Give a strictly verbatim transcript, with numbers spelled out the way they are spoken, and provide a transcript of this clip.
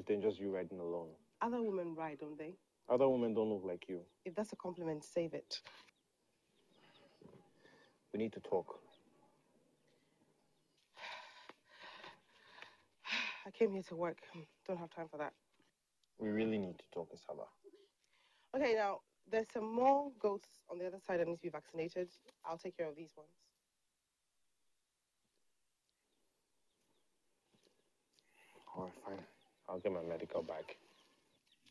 than just you riding alone. Other women ride, don't they? Other women don't look like you. If that's a compliment, save it. We need to talk. I came here to work. Don't have time for that. We really need to talk, Isaba. Okay, now, there's some more goats on the other side that need to be vaccinated. I'll take care of these ones. All right, fine. I'll get my medical bag.